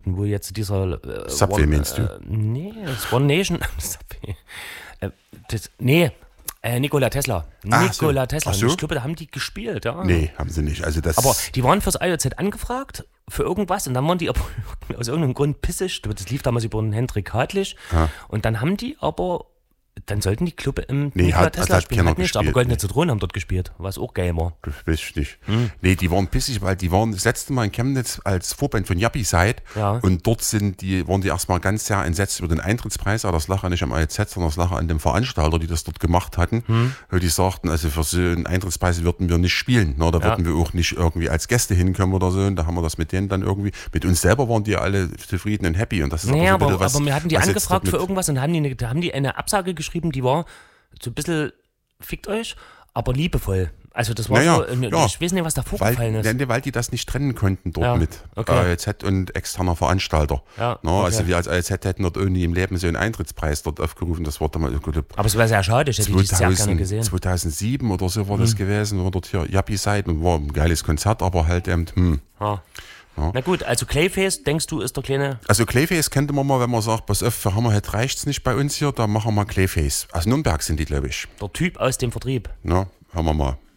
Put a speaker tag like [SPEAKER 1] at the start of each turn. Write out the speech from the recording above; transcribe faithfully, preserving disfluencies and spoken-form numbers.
[SPEAKER 1] Washington, wo jetzt dieser
[SPEAKER 2] äh, Subway, One, meinst du?
[SPEAKER 1] Äh, nee, das One Nation Subway. Äh, das, nee, äh, Nikola Tesla. Ach Nikola so. Tesla. So? Ich glaube, da haben die gespielt, ja.
[SPEAKER 2] Nee, haben sie nicht. Also das
[SPEAKER 1] aber die waren fürs I O Z angefragt, für irgendwas, und dann waren die aber aus irgendeinem Grund pissig. Das lief damals über den Hendrik Hartlich. Ja. Und dann haben die aber, dann sollten die Club im
[SPEAKER 2] nee,
[SPEAKER 1] Nikola
[SPEAKER 2] hat,
[SPEAKER 1] Tesla
[SPEAKER 2] hat
[SPEAKER 1] spielen. Hat
[SPEAKER 2] nicht,
[SPEAKER 1] aber Goldene
[SPEAKER 2] nee.
[SPEAKER 1] Zitronen haben dort gespielt, was auch geil war.
[SPEAKER 2] Das weiß ich nicht. Hm. Nee, die waren pissig, weil die waren das letzte Mal in Chemnitz als Vorband von Yappi Side. Ja. Und dort sind die, waren die erstmal ganz sehr entsetzt über den Eintrittspreis, aber das lag ja nicht am I O Z, sondern das lag an dem Veranstalter, die das dort gemacht hatten. Hm. Weil die sagten, also für so einen Eintrittspreis würden wir nicht spielen. Na, da ja. würden wir auch nicht irgendwie als Gäste hinkommen oder so. Und da haben wir das mit denen dann irgendwie, mit uns selber waren die alle zufrieden und happy. Und das ist
[SPEAKER 1] naja,
[SPEAKER 2] aber, so
[SPEAKER 1] aber,
[SPEAKER 2] was,
[SPEAKER 1] aber wir hatten die angefragt für irgendwas und haben die, eine, haben die eine Absage geschrieben, die war so ein bisschen, fickt euch, aber liebevoll. Also das war
[SPEAKER 2] naja,
[SPEAKER 1] so, ich
[SPEAKER 2] ja,
[SPEAKER 1] weiß nicht, was da vorgefallen
[SPEAKER 2] weil,
[SPEAKER 1] ist.
[SPEAKER 2] Weil die das nicht trennen konnten dort
[SPEAKER 1] ja,
[SPEAKER 2] mit
[SPEAKER 1] okay.
[SPEAKER 2] I O Z und externer Veranstalter.
[SPEAKER 1] Ja,
[SPEAKER 2] no,
[SPEAKER 1] okay.
[SPEAKER 2] Also wir als I O Z hätten dort irgendwie im Leben so einen Eintrittspreis dort aufgerufen. Das war damals,
[SPEAKER 1] aber es wäre sehr schade, ich hätte die sehr gerne gesehen.
[SPEAKER 2] zweitausendsieben oder so war hm. das gewesen, wo dort hier Yappi Side und war ein geiles Konzert, aber halt eben, hm.
[SPEAKER 1] Ja. Ja. Na gut, also Clayface, denkst du, ist der kleine...
[SPEAKER 2] Also Clayface könnte man mal, wenn man sagt, pass auf, für Hammerhead reicht's nicht bei uns hier, dann machen wir mal Clayface. Aus Nürnberg sind die, glaube ich.
[SPEAKER 1] Der Typ aus dem Vertrieb.
[SPEAKER 2] Ja, haben wir mal.